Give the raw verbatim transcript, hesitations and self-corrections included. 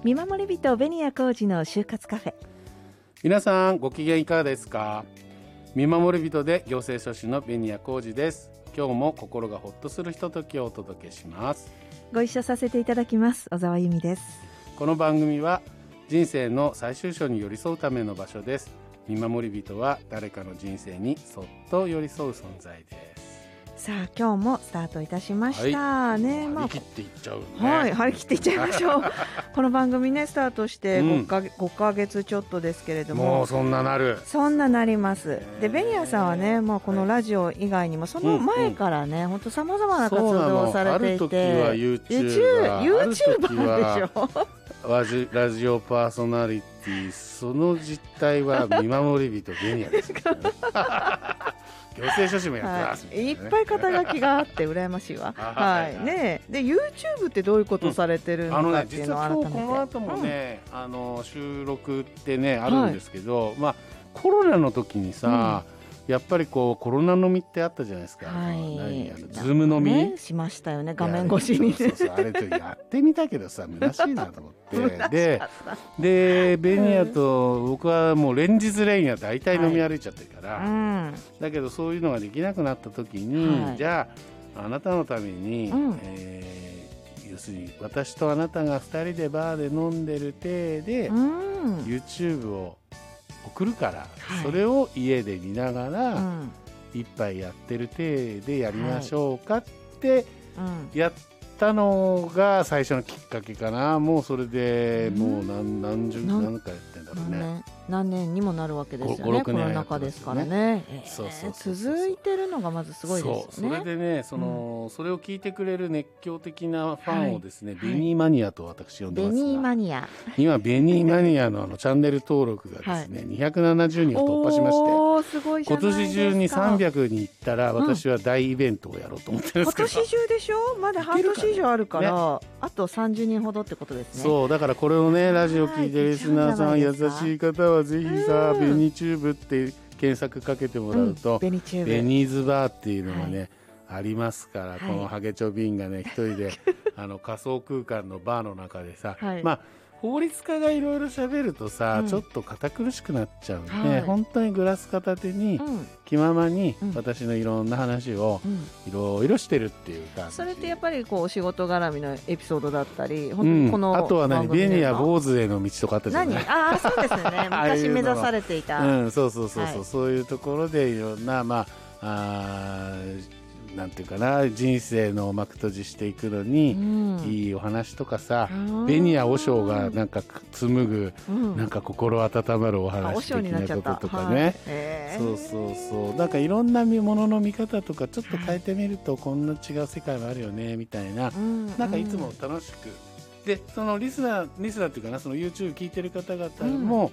見守り人紅谷浩二の就活カフェ。 皆さんご機嫌いかがですか？見守り人で行政書士の紅谷浩二です。今日も心がほっとするひとときをお届けします。 ご一緒させていただきます。小沢由美です。 この番組は人生の最終章に寄り添うための場所です。見守り人は誰かの人生にそっと寄り添う存在です。 さあ今日もスタートいたしました、 はい、 ね、 張り切っていっちゃうね。 はい、張り切っていっちゃいましょうこの番組ねスタートしてごかげつ、うん、ごかげつちょっとですけれども、 もうそんななるそんななります。で紅谷さんはね、まあ、このラジオ以外にもその前からね、うんうん、本当さまざまな活動をされていて、 ある時は YouTuber でしょラジ, ラジオパーソナリティ、その実態は見守り人紅谷ですからね行政書士もやってます、 はい、いっぱい肩書きがあって羨ましいわはいね。で YouTube ってどういうことをされてるのかっていうのを改めて、 うん、あのね、実は今日この後もね、うん、あの収録ってねあるんですけど、はい、まあコロナの時にさ、うんやっぱりこうコロナ飲みってあったじゃないですか、はい、何あのズーム飲み、 ね、しましたよね、画面越しに。 そうそうそう、あれちょっとやってみたけどさ虚しいなと思ってでで紅谷と僕はもう連日連夜大体飲み歩いちゃってるから、はいうん、だけどそういうのができなくなった時に、はい、じゃああなたのために、うんえー、要するに私とあなたがふたりでバーで飲んでる体で、うん、YouTube を送るから、はい、それを家で見ながら、うん、一杯やってる体でやりましょうかってやったのが最初のきっかけかな。もうそれでもう 何, 何十何回やってんだろうね。 何年にもなるわけですよね。コロナ禍ですからね。続いてるのがまずすごいですよね。 そうそれでねその、うん、それを聞いてくれる熱狂的なファンをですね、はい、ベニーマニアと私呼んでますが、 ベニーマニア今ベニーマニア の, あのチャンネル登録がですね、はい、にひゃくななじゅうにんを突破しまして、 おすごいじゃないですか。 今年中にさんびゃくに行ったら私は大イベントをやろうと思ってるんですけど、 今年中でしょ。まだ半年以上あるから、ね、あとさんじゅうにんほどってことですね。 そうだからこれをねラジオ聞いてるリスナーさん優しい方はぜひさ、うん、ベニチューブって検索かけてもらうと、うん、ベニチューブベニーズバーっていうのがね、はい、ありますから、はい、このハゲチョビンがね一人であの仮想空間のバーの中でさ、はい、まあ法律家がいろいろ喋るとさ、うん、ちょっと堅苦しくなっちゃうんで、はい、本当にグラス片手に、うん、気ままに私のいろんな話をいろいろしてるっていう感じ、うん、 それってやっぱりこうお仕事絡みのエピソードだったり、 うん、このあとは何ベニヤ坊主への道とかあったじゃない。 何あそうですね昔目指されていたうん、そうそうそうそう、はい、そういうところでいろんなまああなんていうかな人生の幕閉じしていくのに、うん、いいお話とかさベニヤ和尚がなんか紡ぐ、うん、なんか心温まるお話的なこととかね、はいえー、そうそうそうなんかいろんなものの見方とかちょっと変えてみるとこんな違う世界もあるよねみたいな、うん、なんかいつも楽しくでそのリスナーリスナーっていうかなその YouTube 聞いてる方々も、